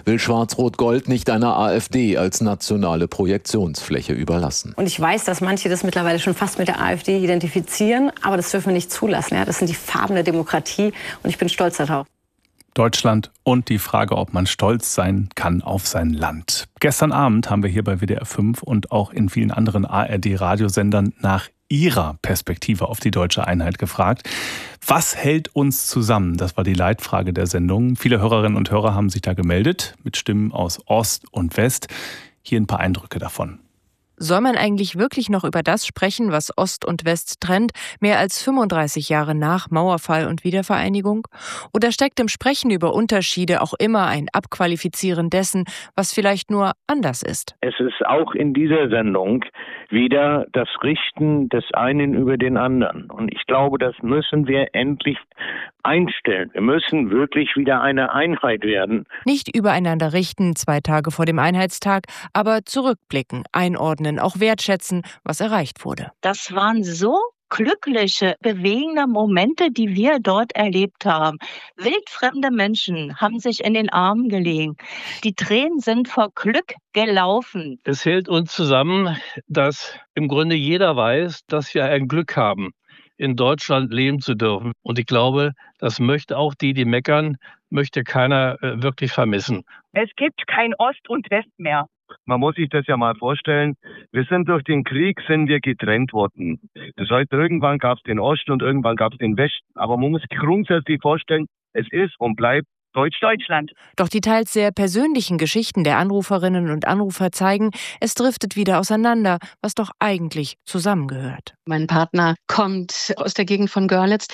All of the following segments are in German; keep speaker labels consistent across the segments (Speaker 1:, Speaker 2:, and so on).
Speaker 1: will Schwarz-Rot-Gold nicht einer AfD als nationale Projektionsfläche überlassen.
Speaker 2: Und ich weiß, dass manche das mittlerweile schon fast mit der AfD identifizieren, aber das dürfen wir nicht zulassen. Ja? Das sind die Farben der Demokratie und ich bin stolz darauf.
Speaker 3: Deutschland und die Frage, ob man stolz sein kann auf sein Land. Gestern Abend haben wir hier bei WDR 5 und auch in vielen anderen ARD-Radiosendern nach Ihrer Perspektive auf die deutsche Einheit gefragt. Was hält uns zusammen? Das war die Leitfrage der Sendung. Viele Hörerinnen und Hörer haben sich da gemeldet mit Stimmen aus Ost und West. Hier ein paar Eindrücke davon.
Speaker 4: Soll man eigentlich wirklich noch über das sprechen, was Ost und West trennt, mehr als 35 Jahre nach Mauerfall und Wiedervereinigung? Oder steckt im Sprechen über Unterschiede auch immer ein Abqualifizieren dessen, was vielleicht nur anders ist?
Speaker 5: Es ist auch in dieser Sendung wieder das Richten des einen über den anderen. Und ich glaube, das müssen wir endlich einstellen. Wir müssen wirklich wieder eine Einheit werden.
Speaker 4: Nicht übereinander richten, 2 Tage vor dem Einheitstag, aber zurückblicken, einordnen, auch wertschätzen, was erreicht wurde.
Speaker 6: Das waren so glückliche, bewegende Momente, die wir dort erlebt haben. Wildfremde Menschen haben sich in den Armen gelegen. Die Tränen sind vor Glück gelaufen.
Speaker 7: Es hält uns zusammen, dass im Grunde jeder weiß, dass wir ein Glück haben, in Deutschland leben zu dürfen. Und ich glaube, das möchte auch die meckern, möchte keiner wirklich vermissen.
Speaker 8: Es gibt kein Ost und West mehr.
Speaker 9: Man muss sich das ja mal vorstellen, durch den Krieg sind wir getrennt worden. Das heißt, irgendwann gab es den Osten und irgendwann gab es den Westen. Aber man muss sich grundsätzlich vorstellen, es ist und bleibt Deutschland.
Speaker 4: Doch die teils sehr persönlichen Geschichten der Anruferinnen und Anrufer zeigen, es driftet wieder auseinander, was doch eigentlich zusammengehört.
Speaker 10: Mein Partner kommt aus der Gegend von Görlitz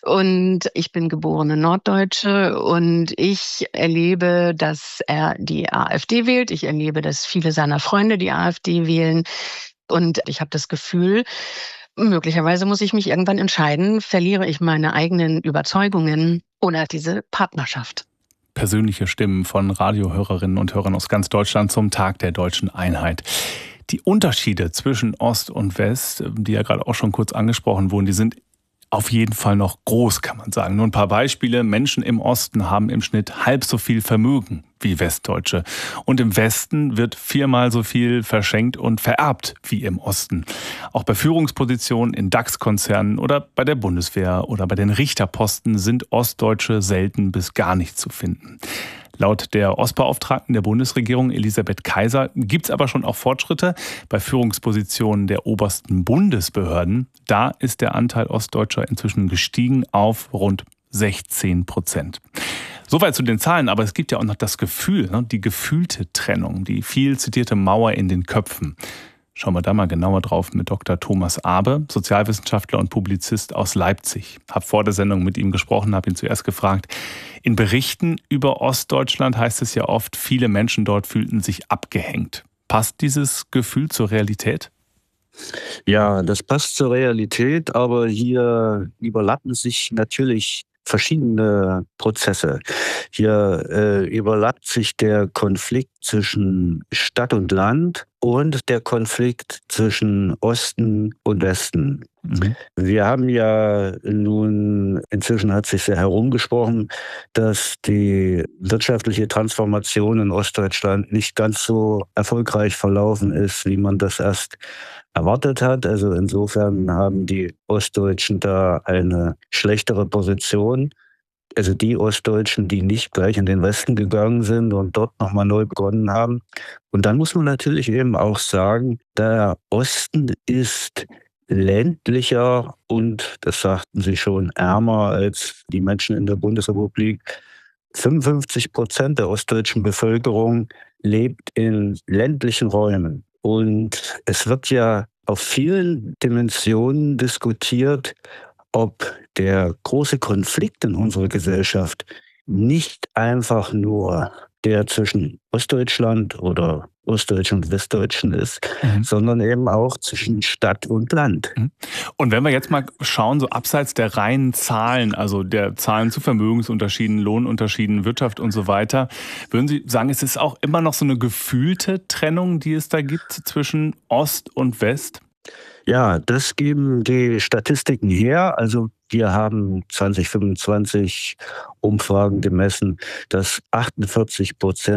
Speaker 10: und ich bin geborene Norddeutsche und ich erlebe, dass er die AfD wählt. Ich erlebe, dass viele seiner Freunde die AfD wählen und ich habe das Gefühl, möglicherweise muss ich mich irgendwann entscheiden, verliere ich meine eigenen Überzeugungen oder diese Partnerschaft.
Speaker 3: Persönliche Stimmen von Radiohörerinnen und Hörern aus ganz Deutschland zum Tag der deutschen Einheit. Die Unterschiede zwischen Ost und West, die ja gerade auch schon kurz angesprochen wurden, die sind auf jeden Fall noch groß, kann man sagen. Nur ein paar Beispiele. Menschen im Osten haben im Schnitt halb so viel Vermögen wie Westdeutsche. Und im Westen wird 4-mal so viel verschenkt und vererbt wie im Osten. Auch bei Führungspositionen in DAX-Konzernen oder bei der Bundeswehr oder bei den Richterposten sind Ostdeutsche selten bis gar nicht zu finden. Laut der Ostbeauftragten der Bundesregierung, Elisabeth Kaiser, gibt es aber schon auch Fortschritte bei Führungspositionen der obersten Bundesbehörden. Da ist der Anteil Ostdeutscher inzwischen gestiegen auf rund 16%. Soweit zu den Zahlen, aber es gibt ja auch noch das Gefühl, die gefühlte Trennung, die viel zitierte Mauer in den Köpfen. Schauen wir da mal genauer drauf mit Dr. Thomas Abe, Sozialwissenschaftler und Publizist aus Leipzig. Hab vor der Sendung mit ihm gesprochen, habe ihn zuerst gefragt. In Berichten über Ostdeutschland heißt es ja oft, viele Menschen dort fühlten sich abgehängt. Passt dieses Gefühl zur Realität?
Speaker 11: Ja, das passt zur Realität, aber hier überlappen sich natürlich verschiedene Prozesse. Hier überlappt sich der Konflikt zwischen Stadt und Land und der Konflikt zwischen Osten und Westen. Mhm. Wir haben ja nun, inzwischen hat sich sehr herumgesprochen, dass die wirtschaftliche Transformation in Ostdeutschland nicht ganz so erfolgreich verlaufen ist, wie man das erst erwartet hat. Also insofern haben die Ostdeutschen da eine schlechtere Position. Also die Ostdeutschen, die nicht gleich in den Westen gegangen sind und dort nochmal neu begonnen haben. Und dann muss man natürlich eben auch sagen, der Osten ist ländlicher und, das sagten Sie schon, ärmer als die Menschen in der Bundesrepublik. 55% der ostdeutschen Bevölkerung lebt in ländlichen Räumen. Und es wird ja auf vielen Dimensionen diskutiert, ob der große Konflikt in unserer Gesellschaft nicht einfach nur der zwischen Ostdeutschland oder Ostdeutschen und Westdeutschen ist, sondern eben auch zwischen Stadt und Land.
Speaker 3: Und wenn wir jetzt mal schauen, so abseits der reinen Zahlen, also der Zahlen zu Vermögensunterschieden, Lohnunterschieden, Wirtschaft und so weiter, würden Sie sagen, es ist auch immer noch so eine gefühlte Trennung, die es da gibt zwischen Ost und West?
Speaker 11: Ja, das geben die Statistiken her. Also wir haben 2025 Umfragen gemessen, dass 48%